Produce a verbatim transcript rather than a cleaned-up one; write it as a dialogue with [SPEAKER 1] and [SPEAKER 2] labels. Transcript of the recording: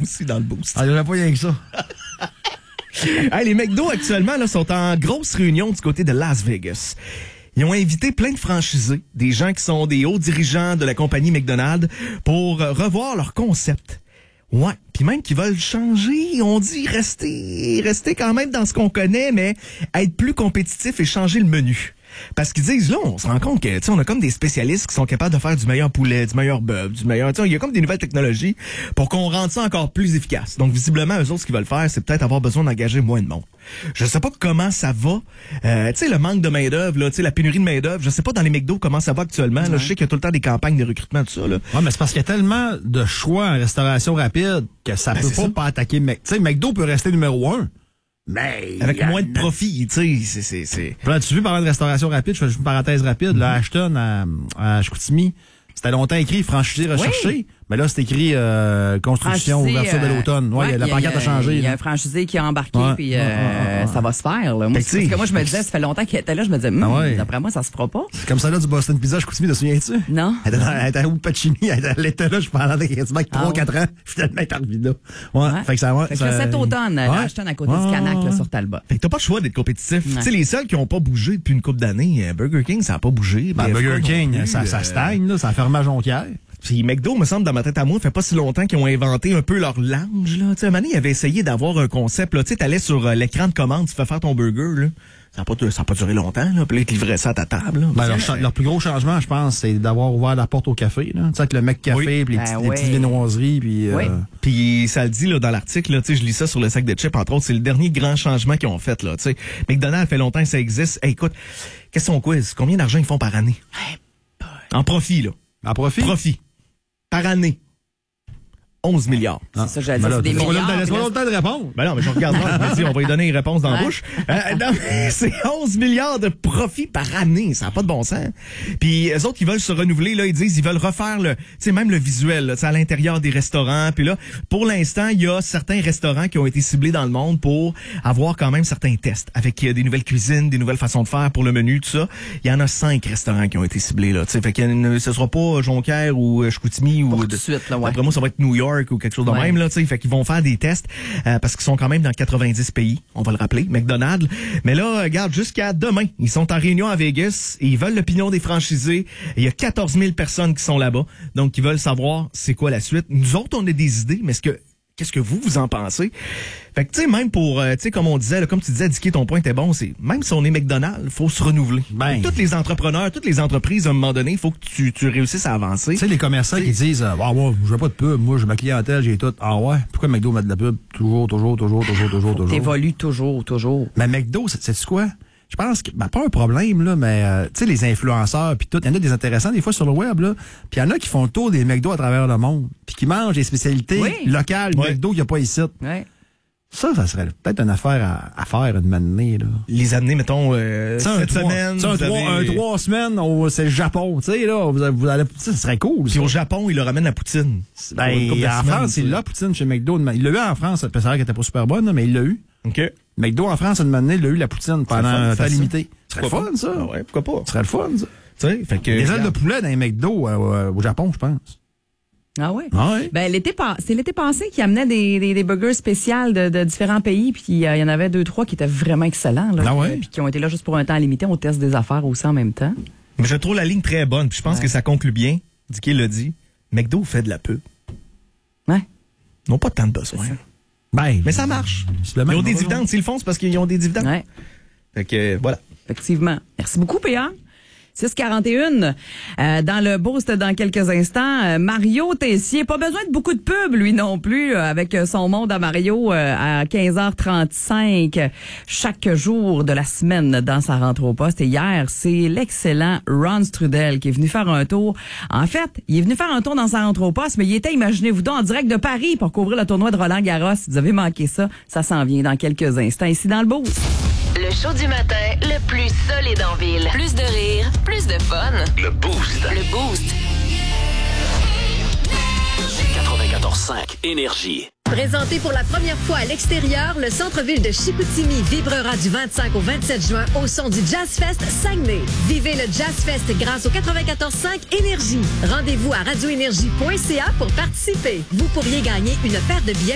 [SPEAKER 1] aussi dans le boost.
[SPEAKER 2] Ah, il n'y en a pas rien que ça.
[SPEAKER 1] Hey, les McDo actuellement là, sont en grosse réunion du côté de Las Vegas. Ils ont invité plein de franchisés, des gens qui sont des hauts dirigeants de la compagnie McDonald's pour revoir leur concept. Ouais, puis même qu'ils veulent changer, on dit rester, rester quand même dans ce qu'on connaît, mais être plus compétitif et changer le menu. Parce qu'ils disent, là, on se rend compte que, tu sais, on a comme des spécialistes qui sont capables de faire du meilleur poulet, du meilleur bœuf, du meilleur, tu sais, il y a comme des nouvelles technologies pour qu'on rende ça encore plus efficace. Donc, visiblement, eux autres, ce qu'ils veulent faire, c'est peut-être avoir besoin d'engager moins de monde. Je sais pas comment ça va. Euh, tu sais, le manque de main-d'œuvre, là, tu sais, la pénurie de main-d'œuvre. Je sais pas dans les McDo comment ça va actuellement. Là,
[SPEAKER 2] ouais.
[SPEAKER 1] Je sais qu'il y a tout le temps des campagnes de recrutement, tout ça, là.
[SPEAKER 2] Ouais, mais c'est parce qu'il y a tellement de choix en restauration rapide que ça
[SPEAKER 1] Ben,
[SPEAKER 2] peut
[SPEAKER 1] c'est
[SPEAKER 2] pas
[SPEAKER 1] ça.
[SPEAKER 2] pas attaquer Mc. Tu sais, McDo peut rester numéro un. Mais.
[SPEAKER 1] Avec
[SPEAKER 2] y a-
[SPEAKER 1] moins de profit, tu sais, c'est, c'est, c'est.
[SPEAKER 2] Là, tu veux parler de restauration rapide, je fais juste une parenthèse rapide.
[SPEAKER 1] Mm-hmm.
[SPEAKER 2] Là, Ashton à, à Chicoutimi, c'était longtemps écrit franchisé recherché.
[SPEAKER 3] Oui.
[SPEAKER 2] Mais là, c'est écrit euh, construction,
[SPEAKER 3] Franchisé,
[SPEAKER 2] ouverture de
[SPEAKER 3] euh,
[SPEAKER 2] l'automne. Ouais,
[SPEAKER 3] ouais,
[SPEAKER 2] la
[SPEAKER 3] y a-
[SPEAKER 2] pancarte
[SPEAKER 3] y
[SPEAKER 2] a changé.
[SPEAKER 3] Il y a
[SPEAKER 2] là.
[SPEAKER 3] un franchisé qui a embarqué,
[SPEAKER 2] Ouais.
[SPEAKER 3] puis
[SPEAKER 2] Ouais,
[SPEAKER 3] euh,
[SPEAKER 2] ouais, ouais,
[SPEAKER 3] ça va se faire. Là. Moi,
[SPEAKER 1] Fait que
[SPEAKER 3] c'est- parce que moi, je me
[SPEAKER 1] fait-
[SPEAKER 3] disais, ça fait longtemps qu'elle était là, je me disais, Hum,
[SPEAKER 2] Ah ouais.
[SPEAKER 3] d'après moi, ça se fera pas.
[SPEAKER 2] C'est comme ça là du Boston Pizza, Chicoutimi, te souviens-tu?
[SPEAKER 3] Non.
[SPEAKER 2] Elle était, dans, elle était où Pacini, elle était- elle était là, je parlais de quasiment
[SPEAKER 3] Ah
[SPEAKER 2] trois quatre ans. Finalement, elle est arrivée là. Ouais,
[SPEAKER 3] Ouais.
[SPEAKER 2] fait que ça, ouais,
[SPEAKER 3] Fait que
[SPEAKER 2] ça-
[SPEAKER 3] là, cet automne,
[SPEAKER 2] Ouais.
[SPEAKER 3] là, Ashton à côté
[SPEAKER 2] Ouais,
[SPEAKER 3] du Canac,
[SPEAKER 2] ouais,
[SPEAKER 3] là,
[SPEAKER 2] ouais.
[SPEAKER 3] sur Talbot.
[SPEAKER 1] Fait que t'as pas le choix d'être compétitif.
[SPEAKER 3] Ouais.
[SPEAKER 1] Tu sais, les seuls qui ont pas bougé depuis une couple d'années, euh, Burger King, ça a pas bougé.
[SPEAKER 2] Ben,
[SPEAKER 1] P F K
[SPEAKER 2] Burger
[SPEAKER 1] non
[SPEAKER 2] King,
[SPEAKER 1] plus,
[SPEAKER 2] ça, ça
[SPEAKER 1] euh,
[SPEAKER 2] stagne, là, ça a fermé à Jonquière.
[SPEAKER 1] Puis McDo, me semble, dans ma tête à moi, fait pas si longtemps qu'ils ont inventé un peu leur lounge, là. Tu sais, un moment donné, ils avaient essayé d'avoir un concept, là. Tu sais, t'allais sur euh, l'écran de commande, tu fais faire ton burger, là. Ça a pas, ça a pas duré longtemps, là. Puis là, ils te livraient ça à ta table, là.
[SPEAKER 2] Ben, leur, cha- leur plus gros changement, je pense, c'est d'avoir ouvert la porte au café, là. Tu sais, avec le mec café,
[SPEAKER 1] Oui.
[SPEAKER 2] puis les,
[SPEAKER 3] Ben
[SPEAKER 2] petites- les
[SPEAKER 3] ouais.
[SPEAKER 2] petites viennoiseries, puis...
[SPEAKER 3] Oui.
[SPEAKER 2] Euh,
[SPEAKER 1] Puis ça le dit là dans l'article, là, tu sais, je lis ça sur le sac de chips, entre autres, c'est le dernier grand changement qu'ils ont fait, là. Tu sais, McDonald's fait longtemps que ça existe. Hey, écoute, question quiz, combien d'argent ils font par année? En profit, là.
[SPEAKER 2] en profit?
[SPEAKER 1] Profit. Par année. onze milliards.
[SPEAKER 3] C'est ça, j'allais
[SPEAKER 2] Ben
[SPEAKER 3] dire,
[SPEAKER 2] là,
[SPEAKER 3] c'est des
[SPEAKER 2] laisse-moi
[SPEAKER 3] milliards.
[SPEAKER 2] le- laisse-moi
[SPEAKER 3] puis
[SPEAKER 2] le temps de répondre.
[SPEAKER 1] Ben non, mais je regarde là, je me dis, on va lui donner une réponse dans la
[SPEAKER 3] Ouais.
[SPEAKER 1] bouche. Euh, non, mais c'est onze milliards de profit par année. Ça n'a pas de bon sens. Puis eux autres, ils veulent se renouveler, là, ils disent, ils veulent refaire le, tu sais, même le visuel, là, tu sais, à l'intérieur des restaurants. Puis là, pour l'instant, il y a certains restaurants qui ont été ciblés dans le monde pour avoir quand même certains tests avec euh, des nouvelles cuisines, des nouvelles façons de faire pour le menu, tout ça. Il y en a cinq restaurants qui ont été ciblés, là, tu sais. Fait que ce sera pas Jonquière ou euh, Chicoutimi ou...
[SPEAKER 3] Pour tout de suite, là, ouais.
[SPEAKER 1] Après moi, ça va être New York ou quelque chose de
[SPEAKER 3] Ouais.
[SPEAKER 1] même, là, tu sais. Fait qu'ils vont faire des tests euh, parce qu'ils sont quand même dans quatre-vingt-dix pays, on va le rappeler, McDonald's. Mais là, regarde, jusqu'à demain, ils sont en réunion à Vegas et ils veulent l'opinion des franchisés. Et il y a quatorze mille personnes qui sont là-bas, donc ils veulent savoir c'est quoi la suite. Nous autres, on a des idées, mais est-ce que qu'est-ce que vous, vous en pensez? Fait que, tu sais, même pour, euh, tu sais, comme on disait, là, comme tu disais, Dicky, ton point était bon, c'est, même si on est McDonald's, faut se renouveler.
[SPEAKER 2] Ben.
[SPEAKER 1] Tous les entrepreneurs, toutes les entreprises, à un moment donné, il faut que tu, tu réussisses à avancer.
[SPEAKER 2] Tu sais, les commerçants qui disent, euh, ah, ouais, je veux pas de pub, moi, j'ai ma clientèle, j'ai tout. Ah ouais? Pourquoi McDo met de la pub? Toujours, toujours, toujours, toujours, toujours, toujours.
[SPEAKER 3] T'évolues toujours, toujours.
[SPEAKER 2] Mais McDo, c'est c'est quoi? Je pense que, ben, pas un problème, là, mais, euh, tu sais, les influenceurs, puis tout, il y en a des intéressants, des fois, sur le web, là. Puis il y en a qui font le tour des McDo à travers le monde. Puis qui mangent des spécialités
[SPEAKER 3] Oui.
[SPEAKER 2] locales,
[SPEAKER 1] Ouais.
[SPEAKER 2] McDo qu'il n'y a pas ici.
[SPEAKER 3] Ouais.
[SPEAKER 2] Ça, ça serait peut-être une affaire à, à faire une matinée, là.
[SPEAKER 1] Les amener, mettons, euh,
[SPEAKER 2] Tu sais, un
[SPEAKER 1] cette
[SPEAKER 2] trois-
[SPEAKER 1] semaine.
[SPEAKER 2] tu sais, un,
[SPEAKER 1] vous
[SPEAKER 2] trois,
[SPEAKER 1] avez-
[SPEAKER 2] un trois semaines, au- c'est le Japon, tu sais, là, vous, vous allez, ça serait cool.
[SPEAKER 1] Puis
[SPEAKER 2] ça.
[SPEAKER 1] au Japon, ils leur ramènent la poutine.
[SPEAKER 2] Ben,
[SPEAKER 1] Pour une couple de
[SPEAKER 2] en
[SPEAKER 1] semaines,
[SPEAKER 2] France,
[SPEAKER 1] ça.
[SPEAKER 2] il l'a, Poutine, chez McDo. Il l'a eu en France, c'est vrai qu'elle était pas super bonne, là, mais il l'a eu.
[SPEAKER 1] OK.
[SPEAKER 2] McDo en France, une année, il a eu la poutine pendant
[SPEAKER 1] serait fun,
[SPEAKER 2] un temps
[SPEAKER 1] ça.
[SPEAKER 2] limité. Ce serait le
[SPEAKER 1] Pourquoi
[SPEAKER 2] fun,
[SPEAKER 1] pas?
[SPEAKER 2] ça.
[SPEAKER 1] Ah ouais, pourquoi pas?
[SPEAKER 2] Ce serait le fun, ça.
[SPEAKER 1] Tu sais, fait que.
[SPEAKER 2] Les ailes de
[SPEAKER 1] regarde.
[SPEAKER 2] poulet dans les McDo euh, au Japon, je pense.
[SPEAKER 3] Ah ouais?
[SPEAKER 2] Ah ouais?
[SPEAKER 3] Ben, l'été pas, c'est l'été passé qui amenait des, des, des burgers spéciaux de, de différents pays, puis euh, il y en avait deux, trois qui étaient vraiment excellents, là.
[SPEAKER 2] Ah ouais?
[SPEAKER 3] Puis qui ont été là juste pour un temps limité. On teste des affaires aussi en même temps.
[SPEAKER 1] Mais je trouve la ligne très bonne. Puis je pense
[SPEAKER 3] Ouais.
[SPEAKER 1] que ça conclut bien. Dicky l'a dit. McDo fait de la pub.
[SPEAKER 3] Ouais.
[SPEAKER 1] Ils n'ont pas tant de besoin.
[SPEAKER 3] C'est ça.
[SPEAKER 2] Ben,
[SPEAKER 1] Mais ça marche.
[SPEAKER 2] c'est le
[SPEAKER 1] Ils
[SPEAKER 2] même
[SPEAKER 1] ont des
[SPEAKER 2] endroit.
[SPEAKER 1] dividendes. S'ils le font, c'est parce qu'ils ont des dividendes.
[SPEAKER 3] Ouais.
[SPEAKER 1] Fait que, euh, voilà.
[SPEAKER 3] Effectivement. Merci beaucoup, P A. six quarante et un. Euh, dans le boost dans quelques instants, euh, Mario Tessier. Pas besoin de beaucoup de pub, lui non plus, euh, avec euh, son monde à Mario euh, à quinze heures trente-cinq euh, chaque jour de la semaine dans sa rentrée au poste. Et hier, c'est l'excellent Ron Strudel qui est venu faire un tour. En fait, il est venu faire un tour dans sa rentrée au poste, mais il était, imaginez-vous donc, en direct de Paris pour couvrir le tournoi de Roland Garros. Si vous avez manqué ça, ça s'en vient dans quelques instants ici dans le boost.
[SPEAKER 4] Le show du matin le plus solide en ville. Plus de rire, plus de fun.
[SPEAKER 5] Le Boost.
[SPEAKER 4] Le Boost.
[SPEAKER 5] quatre-vingt-quatorze cinq Énergie.
[SPEAKER 6] Présenté pour la première fois à l'extérieur, le centre-ville de Chicoutimi vibrera du vingt-cinq au vingt-sept juin au son du Jazz Fest Saguenay. Vivez le Jazz Fest grâce au quatre-vingt-quatorze cinq Énergie. Rendez-vous à radio énergie point c a pour participer. Vous pourriez gagner une paire de billets